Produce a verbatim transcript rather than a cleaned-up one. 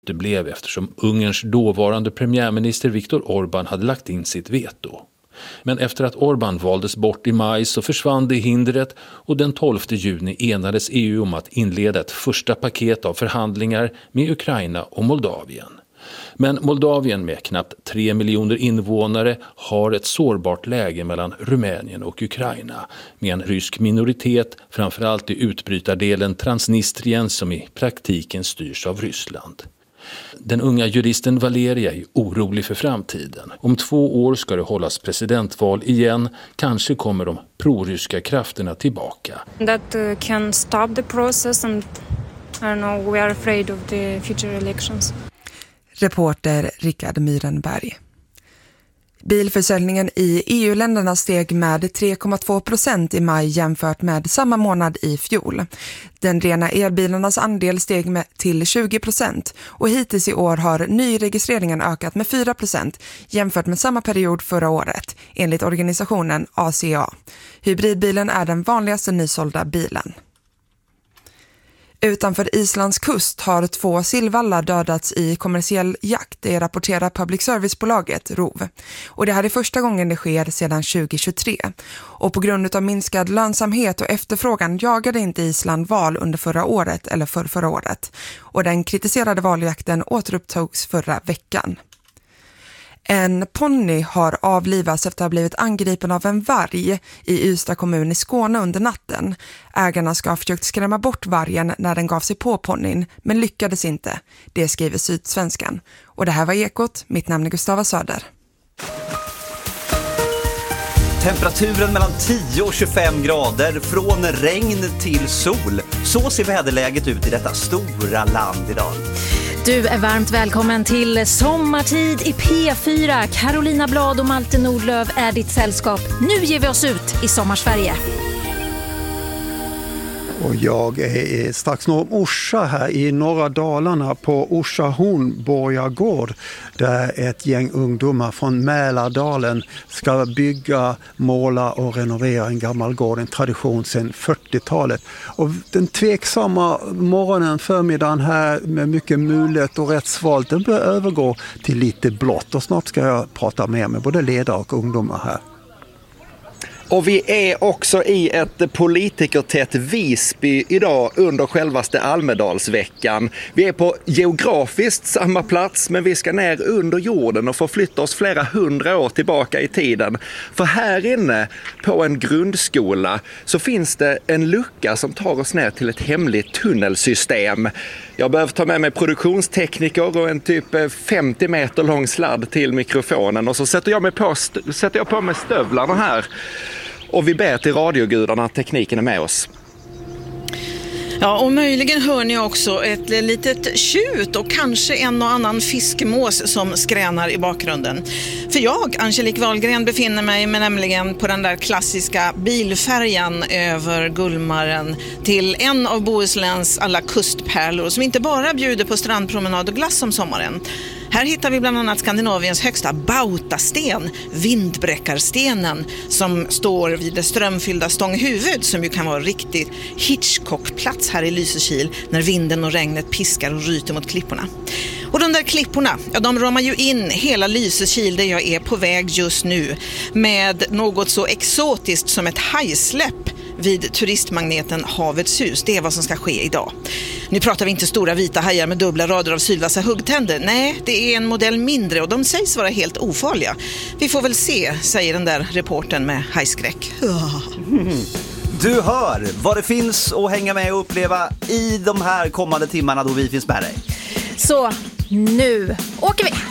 Det blev eftersom Ungerns dåvarande premiärminister Viktor Orbán hade lagt in sitt veto. Men efter att Orbán valdes bort i maj så försvann det hindret och den tolfte juni enades E U om att inleda ett första paket av förhandlingar med Ukraina och Moldavien. Men Moldavien med knappt tre miljoner invånare har ett sårbart läge mellan Rumänien och Ukraina med en rysk minoritet, framförallt i utbrytardelen Transnistrien som i praktiken styrs av Ryssland. Den unga juristen Valeria är orolig för framtiden. Om två år ska det hållas presidentval igen. Kanske kommer de proryska krafterna tillbaka. That uh, can stop the process and I don't know, we are afraid of the future elections. Reporter Rickard Myrenberg. Bilförsäljningen i E U-länderna steg med tre komma två procent i maj jämfört med samma månad i fjol. Den rena elbilarnas andel steg med till tjugo procent och hittills i år har nyregistreringen ökat med fyra procent jämfört med samma period förra året, enligt organisationen A C A. Hybridbilen är den vanligaste nysålda bilen. Utanför Islands kust har två sillvallar dödats i kommersiell jakt, det rapporterar public service-bolaget R O V. Och det här är första gången det sker sedan tjugo tjugotre. Och på grund av minskad lönsamhet och efterfrågan jagade inte Island val under förra året eller för förra året. Och den kritiserade valjakten återupptogs förra veckan. En ponny har avlivats efter att ha blivit angripen av en varg i Ystad kommun i Skåne under natten. Ägarna ska ha försökt skrämma bort vargen när den gav sig på ponnyn, men lyckades inte. Det skriver Sydsvenskan. Och det här var Ekot. Mitt namn är Gustava Söder. Temperaturen mellan tio och tjugofem grader, från regn till sol. Så ser väderläget ut i detta stora land idag. Du är varmt välkommen till Sommartid i P fyra. Carolina Blad och Malte Nordlöf är ditt sällskap. Nu ger vi oss ut i Sommarsverige. Och jag är strax norr om Orsa här i norra Dalarna på Orsa Hornborgagård, där ett gäng ungdomar från Mälardalen ska bygga, måla och renovera en gammal gård, en tradition sedan fyrtiotalet. Och den tveksamma morgonen, förmiddagen här med mycket mulet och rätt svalt, den börjar övergå till lite blått. Och snart ska jag prata mer med både ledare och ungdomar här. Och vi är också i ett politikertätt Visby idag under självaste Almedalsveckan. Vi är på geografiskt samma plats, men vi ska ner under jorden och förflytta oss flera hundra år tillbaka i tiden. För här inne på en grundskola så finns det en lucka som tar oss ner till ett hemligt tunnelsystem. Jag behöver ta med mig produktionstekniker och en typ femtio meter lång sladd till mikrofonen. Och så sätter jag, mig på, sätter jag på mig stövlarna här. Och vi ber till radiogudarna att tekniken är med oss. Ja, och möjligen hör ni också ett litet tjut och kanske en och annan fiskmås som skränar i bakgrunden. För jag, Angelique Wahlgren, befinner mig med nämligen på den där klassiska bilfärjan över Gullmaren till en av Bohusläns alla kustpärlor som inte bara bjuder på strandpromenad och glass om sommaren. Här hittar vi bland annat Skandinaviens högsta bautasten, Vindbräckarstenen, som står vid det strömfyllda Stånghuvud, som ju kan vara riktigt Hitchcock-plats här i Lysekil när vinden och regnet piskar och ryter mot klipporna. Och de där klipporna, ja, de ramar ju in hela Lysekil där jag är på väg just nu med något så exotiskt som ett hajsläpp vid turistmagneten Havets hus. Det är vad som ska ske idag. Nu pratar vi inte stora vita hajar med dubbla rader av sylvassa huggtänder. Nej, det är en modell mindre och de sägs vara helt ofarliga. Vi får väl se, säger den där reporten med hajskräck. Du hör vad det finns att hänga med och uppleva i de här kommande timmarna då vi finns med dig. Så, nu åker vi!